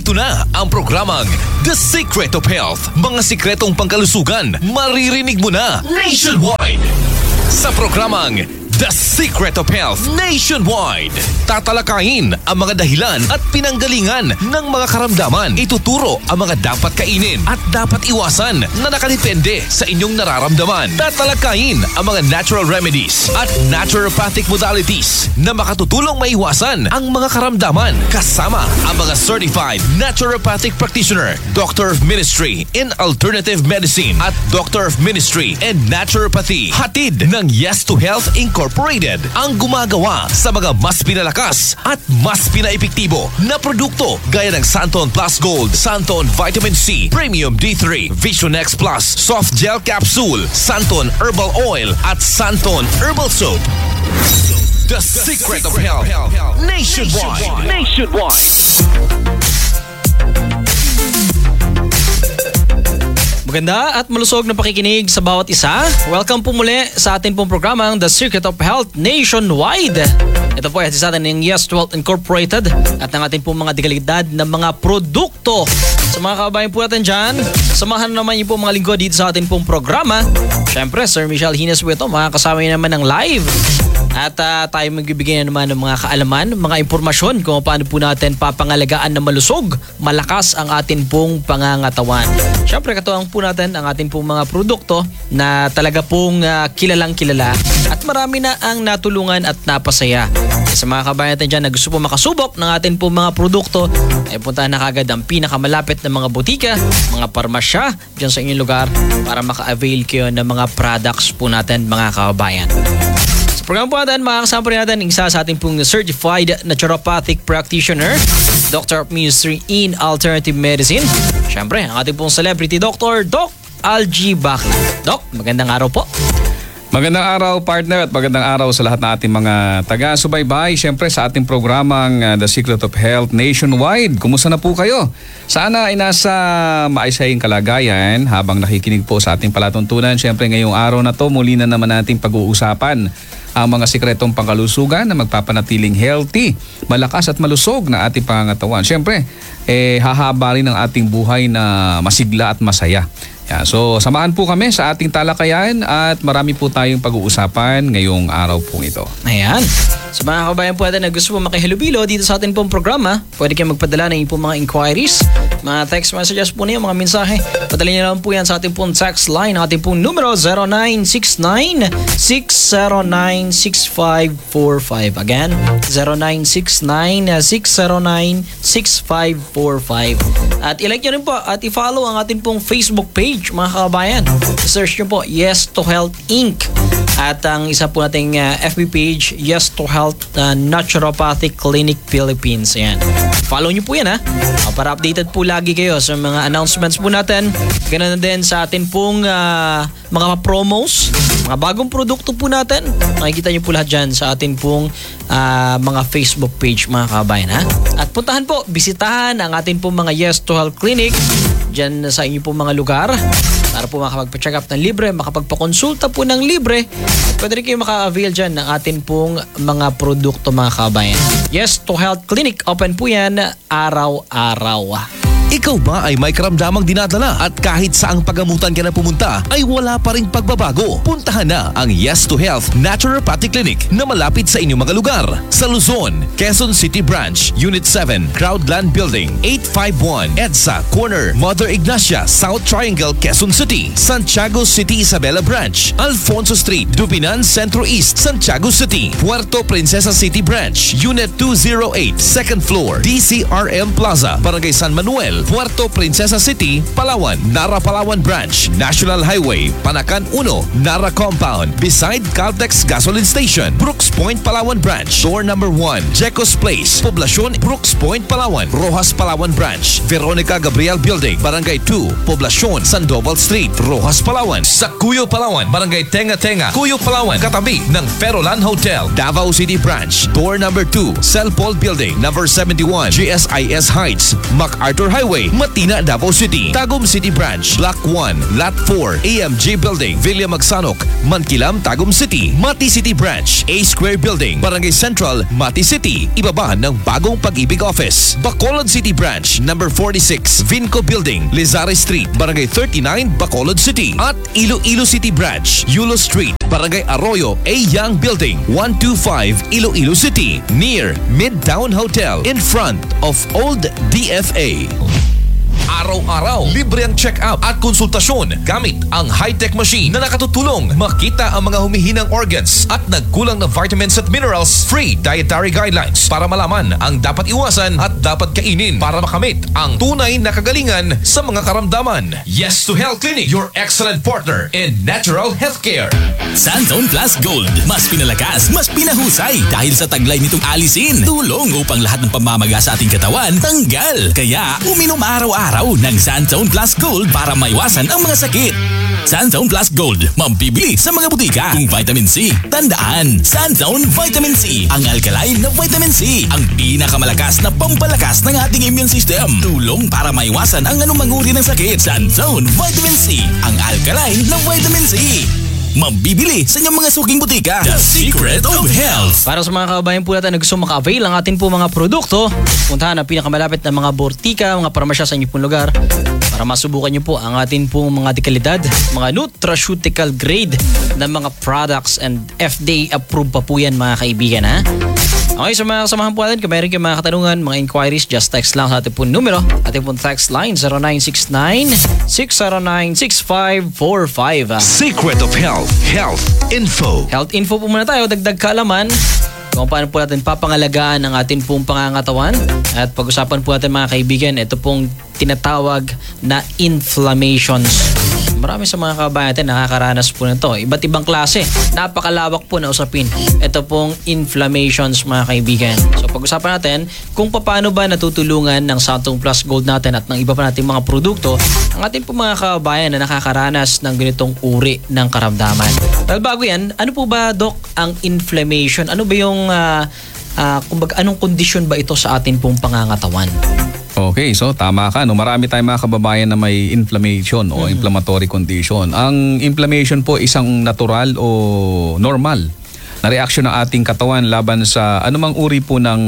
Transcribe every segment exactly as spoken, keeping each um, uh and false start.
Narito na ang programang The Secret of Health. Mga sikretong pangkalusugan, maririnig mo na nationwide. Sa programang The Secret of Health Nationwide, tatalakayin ang mga dahilan at pinanggalingan ng mga karamdaman. Ituturo ang mga dapat kainin at dapat iwasan na nakadepende sa inyong nararamdaman. Tatalakayin ang mga natural remedies at naturopathic modalities na makatutulong maiwasan ang mga karamdaman, kasama ang mga certified naturopathic practitioner, Doctor of Ministry in Alternative Medicine at Doctor of Ministry in Naturopathy. Hatid ng Yes to Health Incorporated ang gumagawa sa mga mas pinalakas at mas pinaepektibo na produkto gaya ng Santon Plus Gold, Santon Vitamin C, Premium D three, Vision X Plus, Soft Gel Capsule, Santon Herbal Oil at Santon Herbal Soap. The, The Secret, Secret of Health, Health. Nationwide. Nationwide. Maganda at malusog na pakikinig sa bawat isa. Welcome po muli sa ating pong programang The Secret of Health Nationwide. Ito po ay sa atin ng Yes to Health Incorporated at ng ating pong mga dekalidad na mga produkto. Sa mga kababayan po natin dyan, samahan naman niyo po mga lingkod dito sa ating pong programa. Siyempre, Sir Michelle Hines po ito, makakasama niyo naman ng live. At uh, tayo magbibigay na naman ng mga kaalaman, mga impormasyon kung paano po natin papangalagaan na malusog, malakas ang atin pong pangangatawan. Siyempre, katuwang po natin ang atin pong mga produkto na talaga pong uh, kilalang kilala at marami na ang natulungan at napasaya. Sa mga kabayan natin dyan na gusto po makasubok ng atin pong mga produkto, ay puntahan na kagad ang pinakamalapit na mga butika, mga parmasya dyan sa inyong lugar para maka-avail kayo ng mga products po natin, mga kabayan. Sa program po natin, makakasama po natin ang isa sa ating pong certified naturopathic practitioner, Doctor of Ministry in Alternative Medicine. Siyempre, ang ating pong celebrity doctor, Doc Algie Bacla. Doc, magandang araw po. Magandang araw, partner, at magandang araw sa lahat ng ating mga taga-subaybay. Siyempre sa ating programang uh, The Secret of Health Nationwide. Kumusta na po kayo? Sana ay nasa maayosayang kalagayan habang nakikinig po sa ating palatuntunan. Siyempre ngayong araw na to, muli na naman nating pag-uusapan ang mga sikretong pangkalusugan na magpapanatiling healthy, malakas at malusog na ating pangangatawan. Siyempre, eh, hahaba rin ang ating buhay na masigla at masaya. Yeah, so samahan po kami sa ating talakayan at marami po tayong pag-uusapan ngayong araw pong ito. Ayan. Sa mga kabayan po natin na gusto po makihalubilo dito sa ating pong programa, pwede kayo magpadala ng pong mga inquiries, mga text messages po niyo, mga mensahe. Padala niyo lang po yan sa ating pong text line, ating pong numero zero nine six nine, six zero nine, six five four five. Again, zero nine six nine, six zero nine, six five four five. At ilike nyo rin po at i-follow ang ating pong Facebook page, mga kabayan. Search nyo po Yes to Health Incorporated. At ang isa po nating uh, F B page, Yes to Health uh, Naturopathic Clinic Philippines. Ayan. Follow nyo po yan, ha, uh, para updated po lagi kayo sa mga announcements po natin. Ganun na din sa atin pong uh, mga promos, mga bagong produkto po natin. Makikita nyo po lahat dyan sa atin pong uh, mga Facebook page, mga kabayan, ha. At puntahan po, bisitahan ang atin pong mga Yes to Health Clinic dyan sa inyo pong mga lugar para po makapagpa-check up ng libre, makapagpa-konsulta po ng libre. At pwede rin kayo maka-avail dyan ng atin pong mga produkto, mga kabayan. Yes to Health Clinic, open po yan araw-araw. Ikaw ba ay may karamdamang dinadala at kahit saang pagamutan ka na pumunta ay wala pa ring pagbabago? Puntahan na ang Yes to Health Naturopathic Clinic na malapit sa inyong mga lugar. Sa Luzon, Quezon City Branch, Unit seven, Crowdland Building, eight five one, EDSA Corner, Mother Ignacia, South Triangle, Quezon City. Santiago City Isabela Branch, Alfonso Street, Dupinan Centro East, Santiago City. Puerto Princesa City Branch, Unit two oh eight, second floor, D C R M Plaza, Barangay San Manuel, Puerto Princesa City, Palawan, Nara Palawan Branch, National Highway, Panacan one, Nara Compound, beside Caltex Gasoline Station, Brooks Point, Palawan Branch, door number one, Jecos Place, Poblacion, Brooks Point, Palawan, Rojas Palawan Branch, Veronica Gabriel Building, Barangay two, Poblacion, Sandoval Street, Rojas Palawan, sa Cuyo Palawan, Barangay Tenga Tenga, Cuyo Palawan, katabi ng Ferolan Hotel, Davao City Branch, door number two, Celpol Building, number seventy-one, G S I S Heights, MacArthur Highway, Highway, Matina, Davao City. Tagum City Branch, Block one, Lot four, A M J Building, Villa Magsanok, Mankilam, Tagum City. Mati City Branch, A Square Building, Barangay Central, Mati City. Ibaba ng bagong Pag-ibig Office. Bacolod City Branch, number forty-six, Vinco Building, Lizare Street, Barangay thirty-nine, Bacolod City. At Iloilo City Branch, Yulo Street, Barangay Arroyo, A Young Building, one twenty-five, Iloilo City. Near Midtown Hotel, in front of Old D F A. Araw-araw, libre ang check-up at konsultasyon gamit ang high-tech machine na nakatutulong makita ang mga humihinang organs at nagkulang na vitamins at minerals. Free dietary guidelines para malaman ang dapat iwasan at dapat kainin para makamit ang tunay na kagalingan sa mga karamdaman. Yes to Health Clinic, your excellent partner in natural healthcare. Sanzone Plus Gold. Mas pinalakas, mas pinahusay dahil sa taglay nitong alisin. Tulong upang lahat ng pamamaga sa ating katawan tanggal. Kaya uminom araw-araw ng Sanzone Plus Gold para maiwasan ang mga sakit. Sanzone Plus Gold, mambibili sa mga butika. Kung vitamin C, tandaan, Sanzone Vitamin C. Ang alkaline na vitamin C. Ang pinakamalakas na pampalakas ng ating immune system. Tulong para maiwasan ang anumang uri ng sakit. Sanzone Vitamin C. Ang alkaline na vitamin C. Mambibili sa inyong mga suking butika. The Secret of Health. Para sa mga kababayan po natin na gusto maka-avail ang atin po mga produkto, puntahan ang pinakamalapit na mga bortika, mga parmasya sa inyong pong lugar para masubukan nyo po ang atin pong mga dekalidad, mga nutraceutical grade na mga products and F D A approved pa po yan mga kaibigan ha. Okay, sa mga kasamahan po natin, kung mayroon kayong mga katanungan, mga inquiries, just text lang sa ating po numero. Ating po text line zero nine six nine, six zero nine, six five four five. Secret of Health, health info. Health info po muna tayo, dagdag kaalaman kung paano po natin papangalagaan ang ating pong pangangatawan. At pag-usapan po natin mga kaibigan, ito pong tinatawag na inflammations. Marami sa mga kababayan natin nakakaranas po nito. Iba't ibang klase. Napakalawak po na usapin. Ito pong inflammations mga kaibigan. So pag-usapan natin kung paano ba natutulungan ng Sanzone Plus Gold natin at ng iba pa nating mga produkto ang ating po mga kababayan na nakakaranas ng ganitong uri ng karamdaman. Well, bago yan, ano po ba, Doc, ang inflammation? Ano ba yung, uh, uh, kumbaga, anong kondisyon ba ito sa ating pong pangangatawan? Okay, so tama ka. No? Marami tayong mga kababayan na may inflammation o mm-hmm. inflammatory condition. Ang inflammation po isang natural o normal na reaksyon ng ating katawan laban sa anumang uri po ng,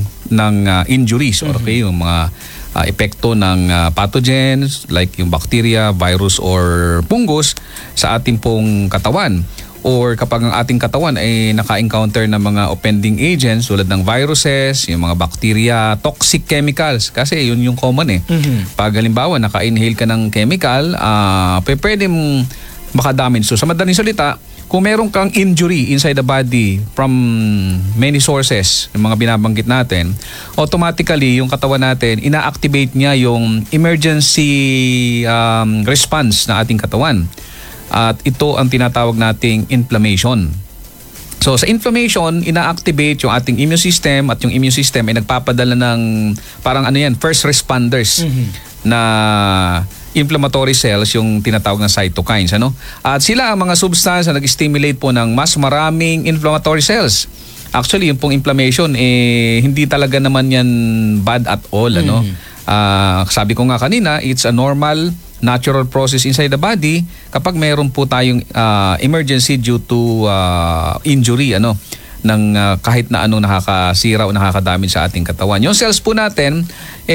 ng uh, injuries. Mm-hmm. Okay, yung mga uh, epekto ng uh, pathogens like yung bacteria, virus or fungus sa ating pong katawan. Or kapag ang ating katawan ay naka-encounter ng mga offending agents tulad ng viruses, yung mga bacteria, toxic chemicals. Kasi yun yung common eh. Mm-hmm. Pag halimbawa naka-inhale ka ng chemical, uh, pwede mong makadamage. So sa madaling salita, kung meron kang injury inside the body from many sources, yung mga binabanggit natin, automatically yung katawan natin, ina-activate niya yung emergency um, response na ating katawan. At ito ang tinatawag nating inflammation. So sa inflammation, ina-activate yung ating immune system at yung immune system ay nagpapadala ng parang ano yan, first responders mm-hmm. na inflammatory cells, yung tinatawag na cytokines. Ano? At sila ang mga substance na nag-stimulate po ng mas maraming inflammatory cells. Actually, yung pong inflammation, eh, hindi talaga naman yan bad at all. Mm-hmm. Ano? Uh, sabi ko nga kanina, it's a normal natural process inside the body kapag mayroon po tayong uh, emergency due to uh, injury ano ng uh, kahit na anong nakakasira o nakakadamage sa ating katawan. Yung cells po natin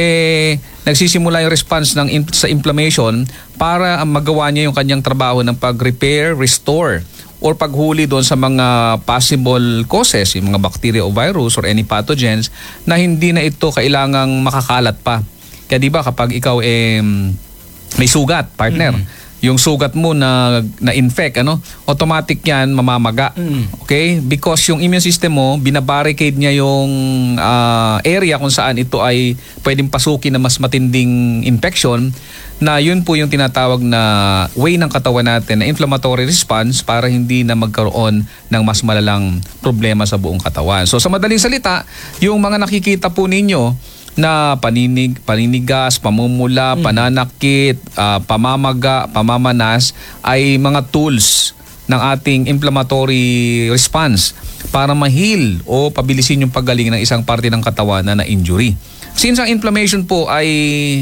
eh nagsisimula yung response ng in- sa inflammation para uh, magawa niya yung kanyang trabaho ng pag-repair, restore or paghuli doon sa mga possible causes, yung mga bacteria o virus or any pathogens na hindi na ito kailangang makakalat pa. Kaya di ba kapag ikaw eh may sugat, partner. Mm-hmm. Yung sugat mo na na-infect, ano, automatic yan mamamaga. Mm-hmm. Okay? Because yung immune system mo, binabarricade niya yung uh, area kung saan ito ay pwedeng pasukin na mas matinding infection na yun po yung tinatawag na way ng katawan natin na inflammatory response para hindi na magkaroon ng mas malalang problema sa buong katawan. So sa madaling salita, yung mga nakikita po ninyo na paninig, paninigas, pamumula, mm. pananakit, uh, pamamaga, pamamanas ay mga tools ng ating inflammatory response para ma-heal o pabilisin yung paggaling ng isang parte ng katawan na na-injury. Since ang inflammation po ay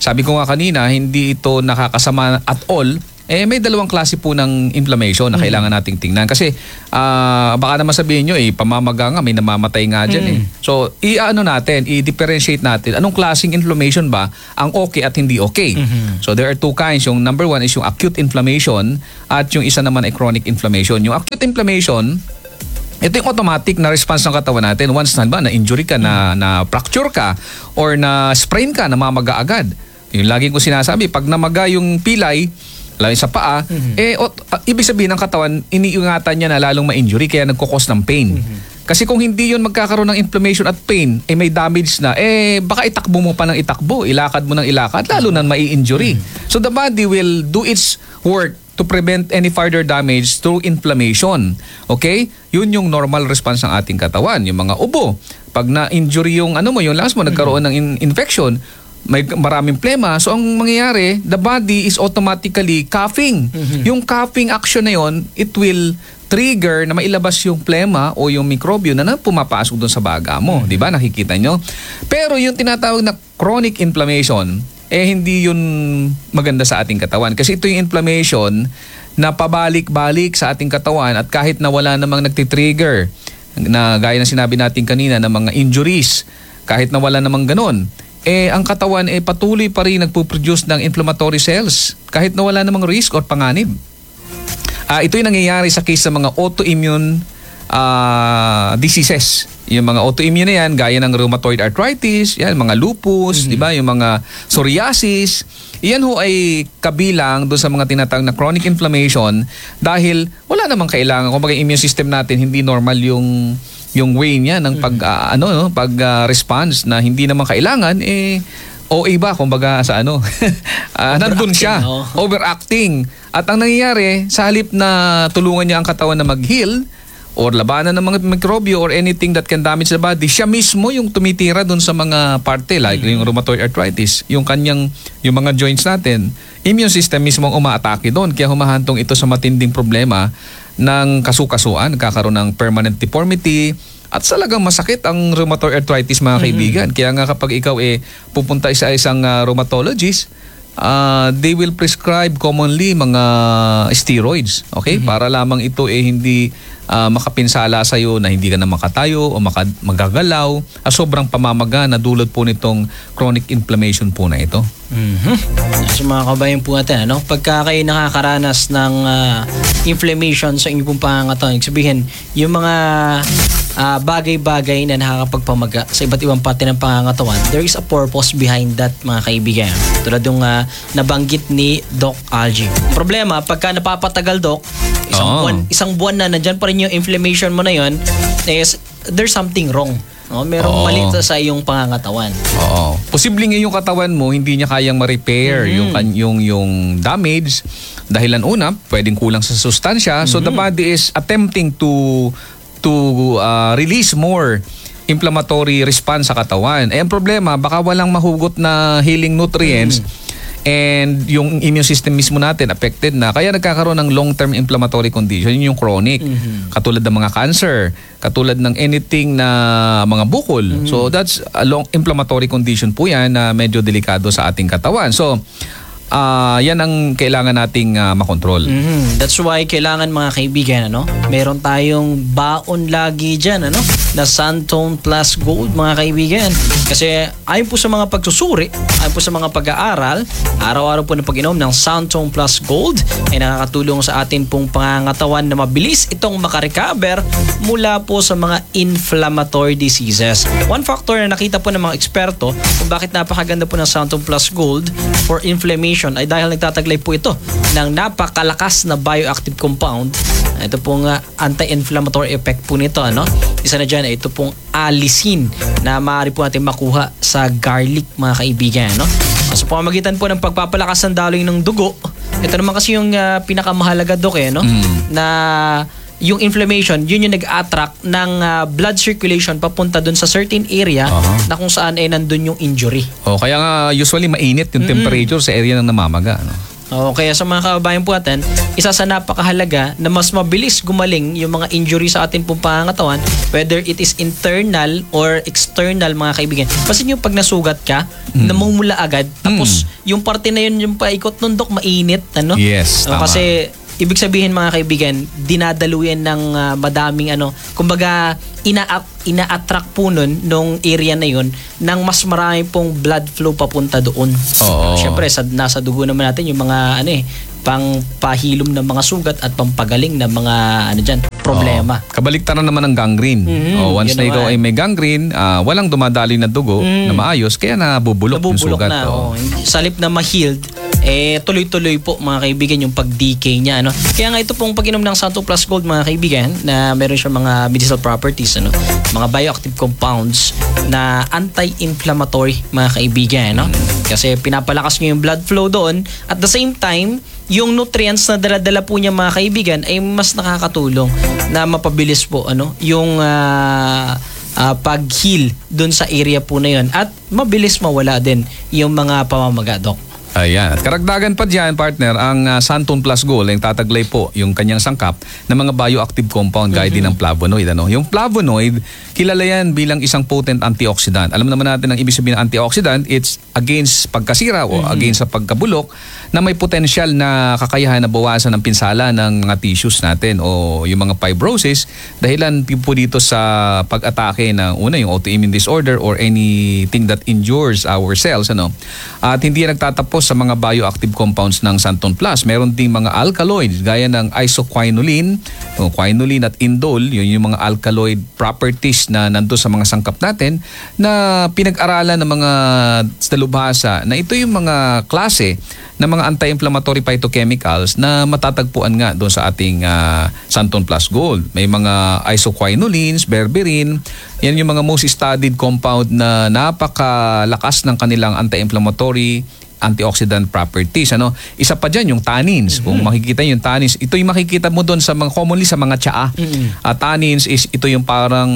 sabi ko nga kanina, hindi ito nakakasama at all. Eh, may dalawang klase po ng inflammation na kailangan nating tingnan. Kasi ah, baka naman sabihin nyo, eh, pamamaga nga, may namamatay nga dyan. Eh. So, i-ano natin, i-differentiate natin, anong klaseng inflammation ba ang okay at hindi okay. So, there are two kinds. Yung number one is yung acute inflammation at yung isa naman ay chronic inflammation. Yung acute inflammation, ito yung automatic na response ng katawan natin. Once na ba, na-injury ka, na, na fracture ka, or na-sprain ka, namamaga agad. Yung lagi ko sinasabi, pag namaga yung pilay, lalo sa paa, mm-hmm. eh, o, uh, ibig sabihin ng katawan, iniingatan niya na lalong ma-injury, kaya nagkukos ng pain. Mm-hmm. Kasi kung hindi yun magkakaroon ng inflammation at pain, eh may damage na, eh baka itakbo mo pa ng itakbo, ilakad mo ng ilakad, lalo na mai-injury. Mm-hmm. So the body will do its work to prevent any further damage through inflammation. Okay? Yun yung normal response ng ating katawan. Yung mga ubo, pag na-injury yung ano mo, yung lungs mo, nagkaroon ng in- infection, may maraming plema. So, ang mangyayari, the body is automatically coughing. Mm-hmm. Yung coughing action na yon, it will trigger na mailabas yung plema o yung mikrobyo na, na pumapasok doon sa baga mo. Mm-hmm. Di ba? Nakikita nyo? Pero yung tinatawag na chronic inflammation, eh hindi yun maganda sa ating katawan. Kasi ito yung inflammation na pabalik-balik sa ating katawan at kahit na wala namang nagtitrigger, na gaya ng sinabi natin kanina ng mga injuries, kahit na wala namang ganon, eh ang katawan eh patuloy pa rin nagpo-produce ng inflammatory cells kahit na wala namang risk or panganib. Uh, ito yung nangyayari sa case ng mga autoimmune uh, diseases. Yung mga autoimmune na yan, gaya ng rheumatoid arthritis, yan, mga lupus, mm-hmm. di ba? Yung mga psoriasis. Yan ho ay kabilang doon sa mga tinatawag na chronic inflammation dahil wala namang kailangan. Kung bagay immune system natin, hindi normal yung yung way niya ng pag uh, ano no pag uh, response na hindi naman kailangan eh O A ba kumbaga sa ano uh, nandun siya no? Overacting at ang nangyayari sa halip na tulungan niya ang katawan na mag-heal or labanan ng mga mikrobyo or anything that can damage the body, siya mismo yung tumitira dun sa mga parte like mm-hmm. yung rheumatoid arthritis, yung kanyang yung mga joints natin, immune system mismo ang umaatake doon kaya humahantong ito sa matinding problema ng kasukasuan, nagkakaroon ng permanent deformity at talagang masakit ang rheumatoid arthritis mga kaibigan. Mm-hmm. Kaya nga kapag ikaw eh pupunta sa isang uh, rheumatologist, uh, they will prescribe commonly mga steroids, okay? Mm-hmm. Para lamang ito eh hindi uh, makapinsala sa iyo na hindi ka na makatayo o maka, magagalaw at sobrang pamamaga na dulot po nitong chronic inflammation po na ito. Mm-hmm. So mga kabayan po natin, ano? Pagka kayo nakakaranas ng uh, inflammation sa inyong pong pangangatawan, sabihin, yung mga uh, bagay-bagay na nakakapagpamaga sa iba't ibang parte ng pangangatawan, there is a purpose behind that mga kaibigan. Tulad yung uh, nabanggit ni Doc Algie. Problema, pagka napapatagal, Doc, isang, oh. buwan, isang buwan na nandyan pa rin yung inflammation mo na yun, is there's something wrong. No, merong Oo. mali sa iyong pangangatawan. Oo. Posibleng yung katawan mo hindi niya kayang ma-repair mm-hmm. yung yung yung damage dahilan una, pwedeng kulang sa sustansya. Mm-hmm. So the body is attempting to to uh, release more inflammatory response sa katawan. Eh ang problema, baka walang mahugot na healing nutrients. Mm-hmm. And yung immune system mismo natin affected na. Kaya nagkakaroon ng long-term inflammatory condition. Yun yung chronic. Mm-hmm. Katulad ng mga cancer. Katulad ng anything na mga bukol. Mm-hmm. So that's a long inflammatory condition po yan na medyo delikado sa ating katawan. So uh, yan ang kailangan nating uh, makontrol. Mm-hmm. That's why kailangan mga kaibigan, ano? Meron tayong baon lagi dyan, ano? Na Santone Plus Gold mga kaibigan. Kasi ayon po sa mga pagsusuri, ayon po sa mga pag-aaral, araw-araw po na pag-inom ng Santone Plus Gold ay nakakatulong sa atin pong pangangatawan na mabilis itong makarecover mula po sa mga inflammatory diseases. One factor na nakita po ng mga eksperto kung bakit napakaganda po ng Santone Plus Gold for inflammation ay dahil nagtataglay po ito ng napakalakas na bioactive compound. Ito pong uh, anti-inflammatory effect po nito, ano? Isa na dyan, ito pong allicin na maaari po natin makuha sa garlic mga kaibigan, no? So pamamagitan po ng pagpapalakas ng daloy ng dugo, ito naman kasi yung uh, pinakamahalaga, Dok, eh, no? Mm. Na yung inflammation, yun yung nag-attract ng uh, blood circulation papunta dun sa certain area uh-huh. na kung saan ay nandun yung injury. Oh, kaya nga usually mainit yung mm-hmm. temperature sa area ng namamaga, no? O kaya sa mga kababayan po natin, isa sa napakahalaga na mas mabilis gumaling yung mga injury sa atin pong pangangatawan, whether it is internal or external mga kaibigan. Kasi yung pag nasugat ka, mm. namumula agad, tapos mm. yung parte na yun, yung paikot nun, Dok, mainit. Ano? Yes, O, tama. kasi ibig sabihin mga kaibigan, dinadaluyan ng uh, madaming ano, kumbaga ina ina-attract po nun nung area na yun ng mas marami pong blood flow papunta doon. Oo. Siyempre, sa, nasa dugo naman natin yung mga ano eh, pang pahilom ng mga sugat at pampagaling ng mga ano dyan, problema. Oo. Kabaliktaran naman ng gangrene. Mhm, Oh, once yun na ikaw naman. ay may gangrene, ah, walang dumadali na dugo na maayos, kaya nabubulok, yung Nabubulok sugat. na. Oo. Oh. Sa halip na ma-healed, eh tuloy-tuloy po mga kaibigan yung pag-decay niya. Ano? Kaya nga ito pong pag-inom ng Santo Plus Gold mga kaibigan na meron siya mga medicinal properties, ano? Mga bioactive compounds na anti-inflammatory mga kaibigan. No? Kasi pinapalakas niyo yung blood flow doon. At the same time, yung nutrients na dala-dala po niya mga kaibigan ay mas nakakatulong na mapabilis po ano yung uh, uh, pag-heal doon sa area po na yun at mabilis mawala din yung mga pamamaga, Doc. Ayan. At karagdagan pa dyan, partner, ang uh, Santon Plus Gold, yung tataglay po yung kanyang sangkap ng mga bioactive compound gaya din ng flavonoid. Ano? Yung flavonoid, kilala yan bilang isang potent antioxidant. Alam naman natin ang ibig sabihin ng antioxidant, it's against pagkasira o against sa pagkabulok na may potensyal na kakayahan na bawasan ng pinsala ng mga tissues natin o yung mga fibrosis dahilan po dito sa pag-atake ng una yung autoimmune disorder or anything that injures our cells. Ano? At hindi yan nagtatapos sa mga bioactive compounds ng Santon Plus. Meron ding mga alkaloids gaya ng isoquinoline, o quinoline at indole, yun yung mga alkaloid properties na nandun sa mga sangkap natin na pinag-aralan ng mga dalubhasa na ito yung mga klase ng mga anti-inflammatory phytochemicals na matatagpuan nga doon sa ating uh, Santon Plus Gold. May mga isoquinolines, berberin, yan yung mga most studied compound na napakalakas ng kanilang anti-inflammatory antioxidant properties. Ano? Isa pa dyan, yung tannins. Mm-hmm. Kung makikita yung tannins, ito yung makikita mo doon sa mga commonly sa mga tsaa. Mm-hmm. Uh, tannins is ito yung parang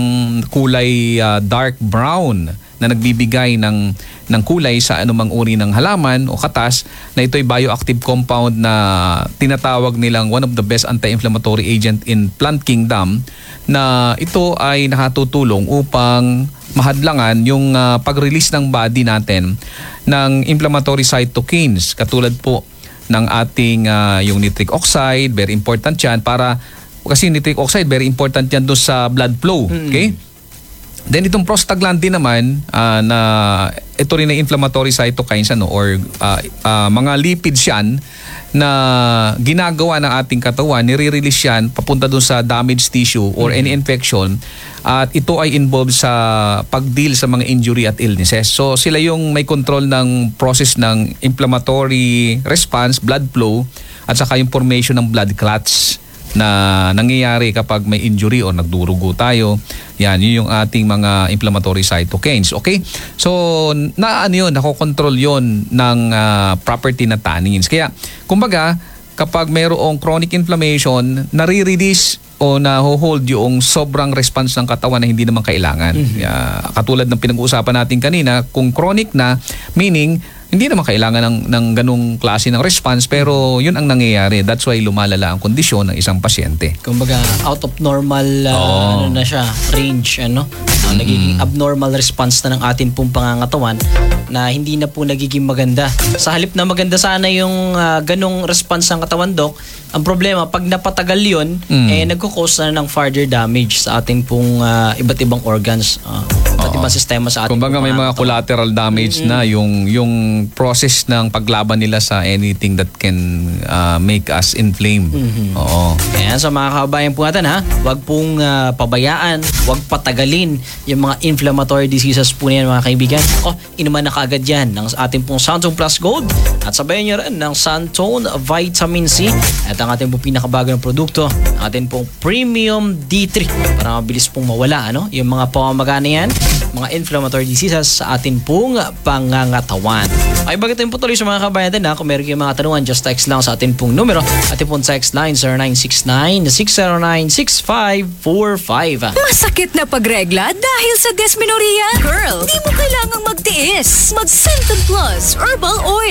kulay uh, dark brown na nagbibigay ng ng kulay sa anumang uri ng halaman o katas na ito ay bioactive compound na tinatawag nilang one of the best anti-inflammatory agent in plant kingdom na ito ay nakatutulong upang mahadlangan yung uh, pag-release ng body natin ng inflammatory cytokines katulad po ng ating uh, yung nitric oxide, very important yan para kasi nitric oxide very important yan doon sa blood flow. Mm-hmm. Okay? Then itong prostaglandin naman uh, na ito rin ay inflammatory cytokines ano or uh, uh, mga lipids yan na ginagawa ng ating katawan, nire-release yan papunta dun sa damaged tissue or any infection at ito ay involved sa pag-deal sa mga injury at illnesses. So sila yung may control ng process ng inflammatory response, blood flow at saka yung formation ng blood clots na nangyayari kapag may injury o nagdurugo tayo. Yan, yun yung ating mga inflammatory cytokines. Okay? So, na ano yun, nakokontrol yun ng uh, property na tannins. Kaya, kumbaga, kapag mayroong chronic inflammation, nare-release o na-hold yung sobrang response ng katawan na hindi naman kailangan. Mm-hmm. Yeah, katulad ng pinag-uusapan natin kanina, kung chronic na, meaning, hindi naman kailangan ng, ng ganung klase ng response pero yun ang nangyayari. That's why lumalala ang kondisyon ng isang pasyente. Kumbaga out of normal uh, oh. ano na siya, range ano. Uh, mm-hmm. Nagiging abnormal response na ng atin pong pangangatawan na hindi na po nagiging maganda. Sa halip na maganda sana yung uh, ganung response ng katawan, Doc, ang problema pag napatagal yun, mm. eh nagko-cause na ng further damage sa atin pong uh, iba't ibang organs, uh, iba't ibang sistema sa ating kumbaga may mga collateral damage mm-hmm. na yung yung process ng paglaban nila sa anything that can uh, make us inflame. Mm-hmm. Oo. Kaya sa mga kababayan po natin ha, wag pong uh, pabayaan, wag patagalin yung mga inflammatory diseases po niyan mga kaibigan. O, inuman na kaagad yan ng ating pong Santon Plus Gold at sabayan nyo rin ng Santon Vitamin C at ang ating pong pinakabago ng produkto, ang ating pong Premium D three para mabilis pong mawala ano, yung mga pamamaga na yan, mga inflammatory diseases sa ating pong pangangatawan. Ay bago tayo po tuloy sa mga kabayan natin ha, kung meron kayong mga tanungan, just text lang sa ating pong numero. Ating pong text line zero nine six nine, six zero nine, six five four five. Masakit na pagregla dahil sa dysmenorrhea? Girl, di mo kailangang magtiis. Mag Santon Plus Herbal Oil. Isang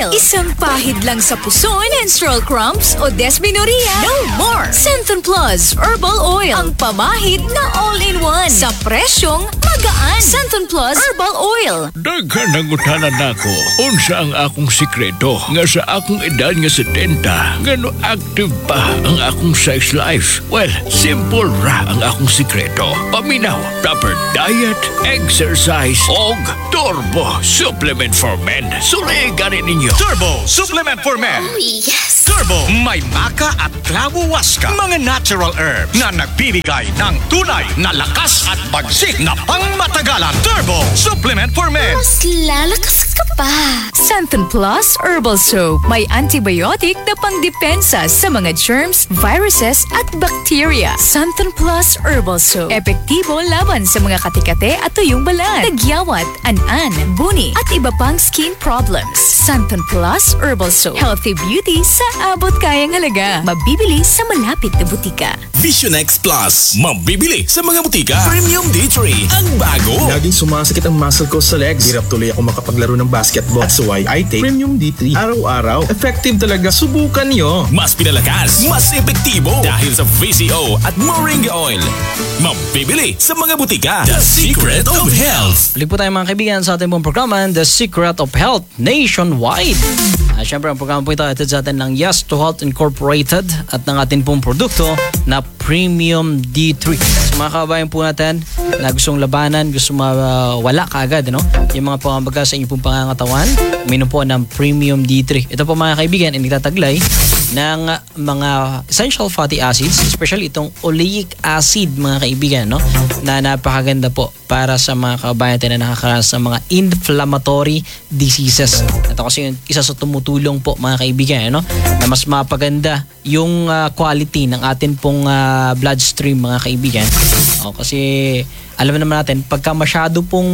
Pahid lang sa puson, menstrual cramps o dysmenorrhea. No more! Centon Plus Herbal Oil. Ang pamahid na all-in-one. Sa presyong magaan. Centon Plus Herbal Oil. Daghan ang utanan nako. Unsa ang akong sikreto nga sa akong edad nga setenta ngano active pa ang akong sex life? Well, simple ra ang akong sikreto. Paminaw, proper diet, exercise, og Turbo Supplement for Men. Suliganin ninyo. Turbo Supplement for Men. Oh, yes! Turbo, may maka at clavo waska. Mga natural herbs na nagbibigay ng tunay na lakas at bagsik na pangmatagalan. Turbo Supplement for Men. Mas lalakas ka pa. Centon Plus Herbal Soap. May antibiotic na pangdepensa sa mga germs, viruses at bacteria. Centon Plus Herbal Soap. Epektibo laban sa mga katikate at tuyong balat, tagyawat, an-an, buni at iba pang skin problems. Centon Plus Herbal Soap. Healthy beauty sa abot kayang halaga. Mabibili sa malapit na butika. Vision X Plus. Mabibili sa mga butika. Premium D three. Ang bago. Laging sumasakit ang muscle ko sa legs. Hirap tuloy ako makapaglaro ng basketball. That's why I take Premium D three. Araw-araw. Effective talaga. Subukan nyo. Mas pinalakas, mas epektibo dahil sa V C O at Moringa Oil. Mabibili sa mga butika. The Secret of Health. Balik po tayo mga kaibigan sa ating pong programa, The Secret of Health Nationwide. At syempre ang programa po ito atid sa atin ng Yes to Health Incorporated at ng ating pong produkto na Premium D three. So mga kabayan po natin na gustong labanan, gusto mawala kaagad, ano? Yung mga pangamaga sa inyong pong pangangatawan, uminom po ng Premium D three. Ito po mga kaibigan, ay nagtataglay ng mga essential fatty acids, especially itong oleic acid mga kaibigan, no? Na napakaganda po para sa mga kabayan natin na nakakaranas ng mga inflammatory diseases. Ito kasi yung isa sa tumutulong po mga kaibigan, no? Na mas mapaganda yung uh, quality ng atin pong uh, bloodstream mga kaibigan. O, kasi alam naman natin, pagka masyado pong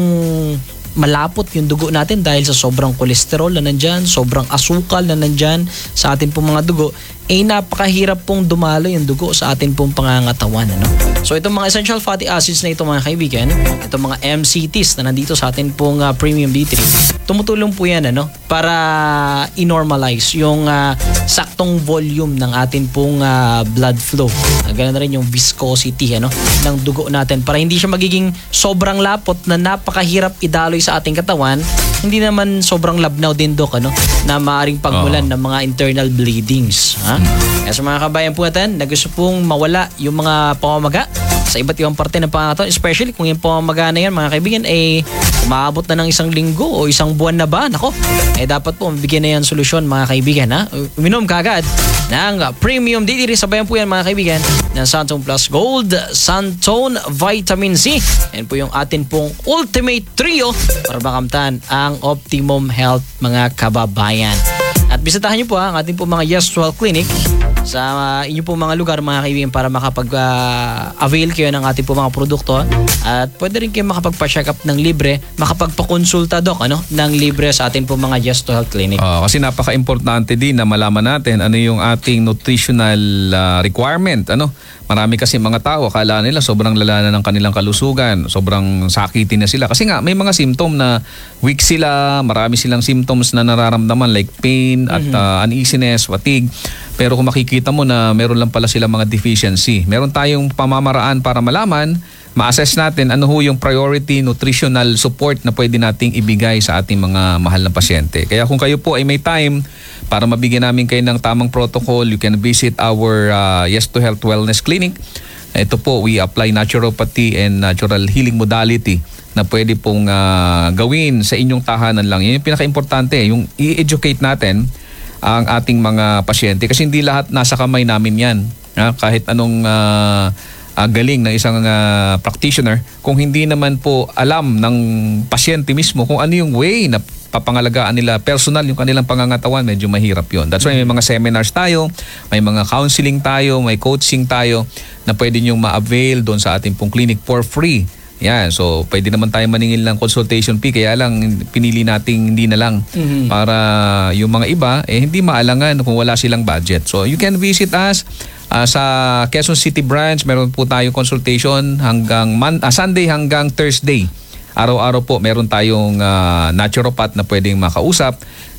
malapot yung dugo natin dahil sa sobrang kolesterol na nandyan, sobrang asukal na nandyan sa atin pong mga dugo, eh napakahirap pong dumalo yung dugo sa atin pong pangangatawan. Ano? So itong mga essential fatty acids na ito mga kaibigan, itong mga M C Ts na nandito sa atin pong uh, Premium D three, tumutulong po yan ano, para i-normalize yung uh, saktong volume ng atin pong uh, blood flow. Uh, ganun na rin yung viscosity ano, ng dugo natin para hindi siya magiging sobrang lapot na napakahirap idaloy sa ating katawan, hindi naman sobrang labnaw din dok ano, na maaaring pagmulan ng mga internal bleedings. Ha? Kaya sa mga kabayan po natin na gusto pong mawala yung mga pamamaga sa iba't ibang parte ng pangangatawan, especially kung yung pamamaga na yan mga kaibigan ay eh, umaabot na ng isang linggo o isang buwan na ba, nako, eh dapat po mabigyan na yan solusyon mga kaibigan. Ha? Uminom kagad ng Premium D three, sabayan po yan mga kaibigan ng Centon Plus Gold, Centon Vitamin C. Yan po yung atin pong ultimate trio para makamtan ang optimum health mga kababayan. At bisitahan niyo po ha, ang ating po mga Yes to Health Clinic sa uh, inyo po mga lugar mga kaibigan para makapag-avail uh, kayo ng ating po mga produkto. At pwede rin kayo makapagpa-check up ng libre, makapagpa-konsulta doc ano, ng libre sa ating po mga Yes to Health Clinic. Uh, kasi napaka-importante din na malaman natin ano yung ating nutritional uh, requirement. Ano? Marami kasi mga tao, akala nila sobrang lala na ng kanilang kalusugan, sobrang sakitin na sila. Kasi nga may mga symptom na weak sila, marami silang symptoms na nararamdaman like pain at uh, uneasiness, fatigue. Pero kung makikita mo na meron lang pala silang mga deficiency, meron tayong pamamaraan para malaman, ma-assess natin ano ho yung priority nutritional support na pwede nating ibigay sa ating mga mahal na pasyente. Kaya kung kayo po ay may time para mabigyan namin kayo ng tamang protocol, you can visit our uh, Yes to Health Wellness Clinic. Ito po, we apply naturopathy and natural healing modality na pwede pong uh, gawin sa inyong tahanan lang. Yan yung pinaka-importante, yung i-educate natin ang ating mga pasyente kasi hindi lahat nasa kamay namin yan. Ha? Kahit anong uh, uh, galing ng isang uh, practitioner, kung hindi naman po alam ng pasyente mismo kung ano yung way na papangalagaan nila personal yung kanilang pangangatawan, medyo mahirap yun. That's why may mga seminars tayo, may mga counseling tayo, may coaching tayo na pwede nyong ma-avail doon sa ating pong clinic for free. Yan, so pwede naman tayo maningil ng consultation fee, kaya lang pinili nating hindi na lang mm-hmm. para yung mga iba eh hindi maalangan kung wala silang budget. So you can visit us uh, sa Quezon City branch. Meron po tayong consultation hanggang man, uh, Sunday hanggang Thursday. Araw-araw po meron tayong uh, naturopath na pwedeng makausap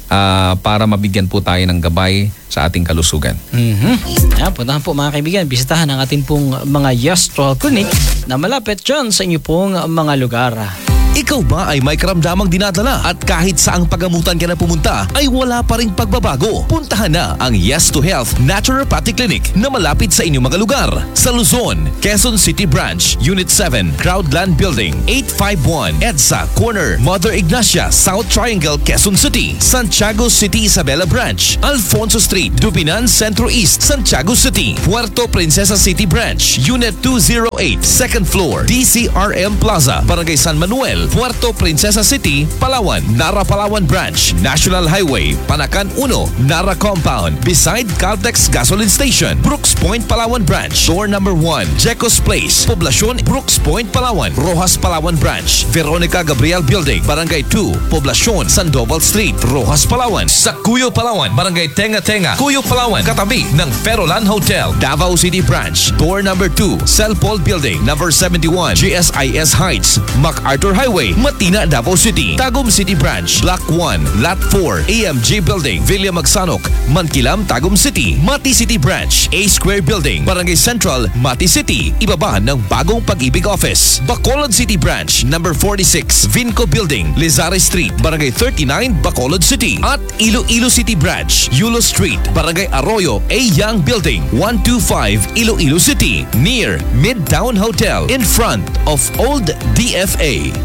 ah, para mabigyan po tayo ng gabay sa ating kalusugan. Mhm. Ayan, puntahan po mga kaibigan, bisitahan ang ating pong mga Yes to Health Clinic na malapit dyan sa inyo pong mga lugar. Ikaw ba ay may karamdamang dinadala at kahit saang pagamutan ka na pumunta ay wala pa ring pagbabago? Puntahan na ang Yes to Health Naturopathic Clinic na malapit sa inyong mga lugar. Sa Luzon, Quezon City Branch, Unit seven, Crowdland Building, eight five one, EDSA Corner, Mother Ignacia, South Triangle, Quezon City. Santiago City Isabela Branch, Alfonso Street, Dubinan Centro East, Santiago City. Puerto Princesa City Branch, Unit two oh eight, second floor, D C R M Plaza, Barangay San Manuel, Puerto Princesa City, Palawan, Nara Palawan Branch, National Highway, Panacan one, Nara Compound, beside Caltex Gasoline Station, Brooks Point, Palawan Branch, door number one, Jecos Place, Poblacion, Brooks Point, Palawan, Rojas Palawan Branch, Veronica Gabriel Building, Barangay two, Poblacion, Sandoval Street, Rojas Palawan, sa Cuyo Palawan, Barangay Tenga Tenga, Cuyo Palawan, katabi ng Ferolan Hotel, Davao City Branch, door number two, Celpol Building, number seventy-one, G S I S Heights, MacArthur Highway, Matina, Davao City. Tagum City Branch, Block one, Lot four, A M G Building, Villa Magsanok, Mankilam, Tagum City. Mati City Branch, A Square Building, Barangay Central, Mati City. Ibaba ng Bagong Pag-ibig Office. Bacolod City Branch, number forty-six, Vinco Building, Lizare Street, Barangay thirty-nine, Bacolod City. At Iloilo City Branch, Yulo Street, Barangay Arroyo, A Young Building, one twenty-five, Iloilo City. Near Midtown Hotel, in front of Old D F A.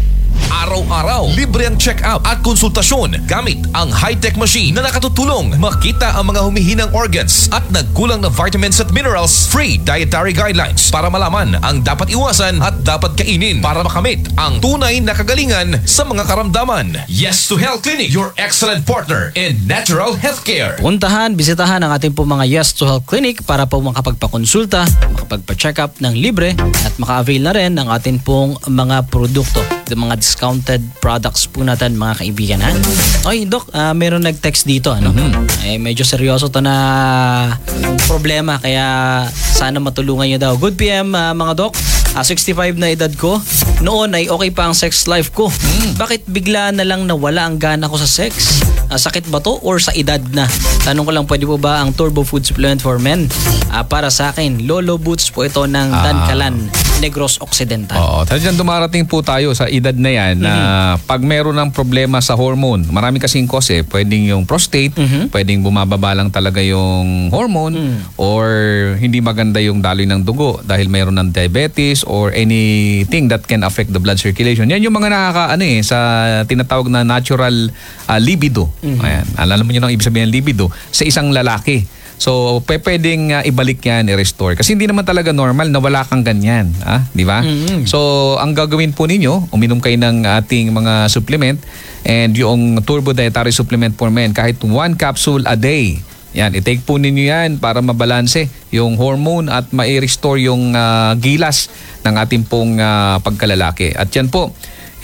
Araw-araw, libre ang check-up at konsultasyon gamit ang high-tech machine na nakatutulong makita ang mga humihinang organs at nagkulang na vitamins at minerals. Free dietary guidelines para malaman ang dapat iwasan at dapat kainin para makamit ang tunay na kagalingan sa mga karamdaman. Yes to Health Clinic, your excellent partner in natural healthcare. Puntahan, bisitahan ang ating po mga Yes to Health Clinic para po makapagpakonsulta, makapagpa-check up ng libre at maka-avail na rin ng ating pong mga produkto. Mga discounted products po natin mga kaibigan ha. Oy Doc, uh, meron nag-text dito ano. Mm-hmm. Eh, medyo seryoso to na problema kaya sana matulungan niyo daw. Good P M uh, mga Doc. Uh, sixty-five na edad ko. Noon ay okay pa ang sex life ko. Mm. Bakit bigla na lang nawala ang gana ko sa sex? Uh, sakit ba to or sa edad na? Tanong ko lang, pwede po ba ang Turbo Food Supplement for Men? Uh, para sa akin, Lolo Boots po ito ng Ah. Dankalan, Negros Occidental. Oo, talagang dumarating po tayo sa edad na yan na pag meron ng problema sa hormone, marami kasing cause eh. Pwedeng yung prostate, Mhm. pwedeng bumababa lang talaga yung hormone Mm. or hindi maganda yung daloy ng dugo dahil meron ng diabetes or anything that can affect the blood circulation. Yan yung mga nakaka ano eh, sa tinatawag na natural ah, libido. Ayan. Alam mo nyo ang ibig sabihin ng libido sa isang lalaki. So, pe- pwedeng uh, ibalik yan, i-restore. Kasi hindi naman talaga normal na wala kang ganyan. Ah, di ba? Mm-hmm. So, ang gagawin po ninyo, uminom kayo ng ating mga supplement and yung Turbo Dietary Supplement for Men, kahit one capsule a day. Yan, i-take po ninyo yan para mabalanse yung hormone at ma-restore yung uh, gilas ng ating pong uh, pagkalalaki. At yan po,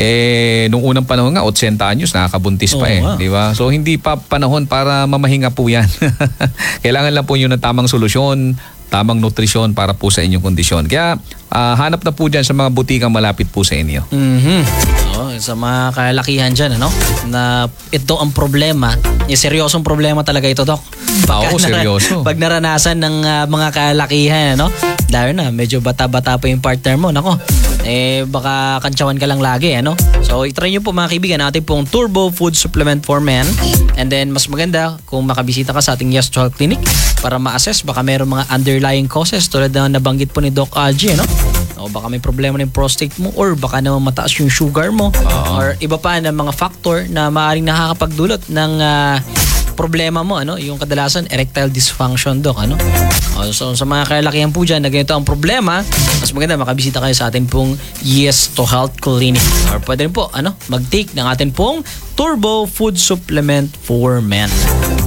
eh, nung unang panahon nga, eighty anyos, nakakabuntis pa Oo eh. nga. Di ba? So, hindi pa panahon para mamahinga po yan. Kailangan lang po yun ng tamang solusyon, tamang nutrisyon para po sa inyong kondisyon. Kaya, ah, hanap na po dyan sa mga butikang malapit po sa inyo. Mhm. Oh, sa mga kalakihan dyan, ano? Na ito ang problema. Yung seryosong problema talaga ito, Doc. Oo, seryoso. Pag naranasan ng ah, mga kalakihan, ano? Dahil na, medyo bata-bata pa yung partner mo, nako. Eh, baka kantsawan ka lang lagi, ano? So, itry nyo po mga kaibigan natin pong Turbo Food Supplement for Men. And then, mas maganda kung makabisita ka sa ating Yes to Health Clinic para ma-assess. Baka meron mga underlying causes tulad na nabanggit po ni Doc Algie, ano? O baka may problema ng prostate mo or baka naman mataas yung sugar mo or iba pa na mga factor na maaaring nakakapagdulot ng ah, problema mo, ano, yung kadalasan erectile dysfunction, Doc, ano. O, so sa mga kalakihan po dyan na ganito ang problema, mas maganda makabisita kayo sa atin pong Yes to Health Clinic or pwede rin po ano mag-take ng atin pong Turbo Food Supplement for Men.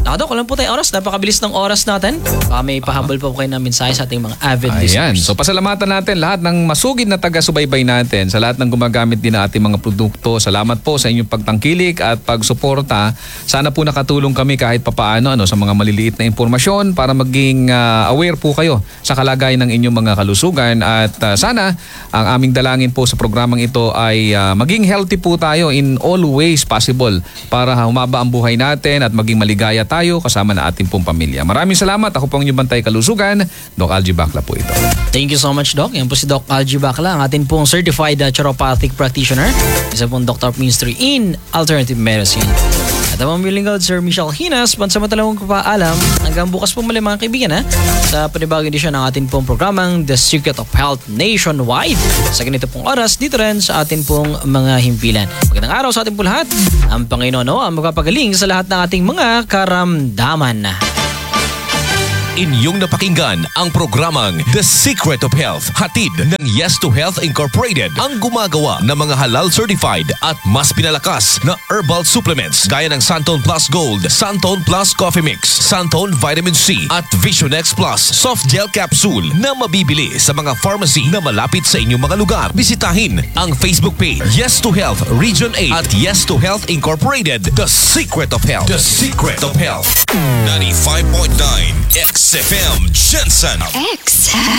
Nakadok, walang po tayong oras. Napakabilis ng oras natin. Baka may pahabol pa po kayo ng mensahe sa ating mga avid Ayan. listeners. So pasalamatan natin lahat ng masugid na taga-subaybay natin, sa lahat ng gumagamit din ng ating mga produkto. Salamat po sa inyong pagtangkilik at pagsuporta. Sana po nakatulong kami kahit papaano ano, sa mga maliliit na impormasyon para maging ah, aware po kayo sa kalagayan ng inyong mga kalusugan. At ah, sana ang aming dalangin po sa programang ito ay ah, maging healthy po tayo in all ways possible para humaba ang buhay natin at maging maligaya tayo kasama na ating pong pamilya. Maraming salamat. Ako po ang inyong bantay kalusugan. Doc Algie Bacla po ito. Thank you so much, Doc. Yan po si Doc Algie Bacla, ang atin pong certified uh, chiroprathic practitioner. Isa pong Doctor of Ministry in Alternative Medicine. At ang mga lingkod, Sir Michelle Hinas, pansamantalawang papaalam. Hanggang bukas po muli mga kaibigan ha, sa panibagong edisyon ng atin pong programang The Secret of Health Nationwide. Sa ganito pong oras, dito rin sa atin pong mga himpilan. Magandang araw sa atin po lahat. Ang Panginoon no, ang magpapagaling sa lahat ng ating mga karamdaman. Inyong napakinggan ang programang The Secret of Health, hatid ng Yes to Health Incorporated, ang gumagawa ng mga halal certified at mas pinalakas na herbal supplements gaya ng Santon Plus Gold, Santon Plus Coffee Mix, Santon Vitamin C at Visionex Plus Soft Gel Capsule na mabibili sa mga pharmacy na malapit sa inyong mga lugar. Bisitahin ang Facebook page Yes to Health Region eight at Yes to Health Incorporated, The Secret of Health. The Secret of Health. ninety-five point nine X F M Jensen. X